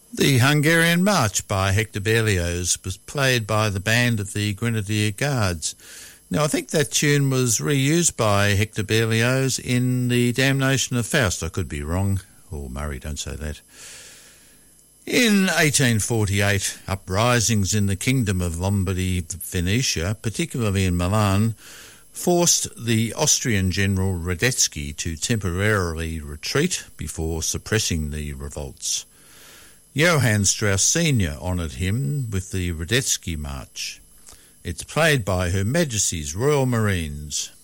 The Hungarian March by Hector Berlioz was played by the band of the Grenadier Guards. Now, I think that tune was reused by Hector Berlioz in The Damnation of Faust. I could be wrong. Oh, Murray, don't say that. In 1848, uprisings in the Kingdom of Lombardy, Venetia, particularly in Milan, forced the Austrian general Radetzky to temporarily retreat before suppressing the revolts. Johann Strauss Sr. honoured him with the Radetzky March. It's played by Her Majesty's Royal Marines.